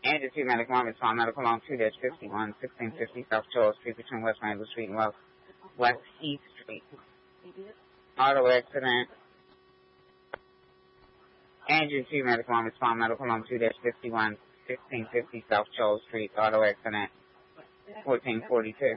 Andrew 2 Medical One, respond medical on 2-51, 1650 South Charles Street between West Randall Street and West Heath Street. Auto accident. Andrew 2 Medical One, respond medical on 2-51, 1650 South Charles Street. Auto accident. 1442.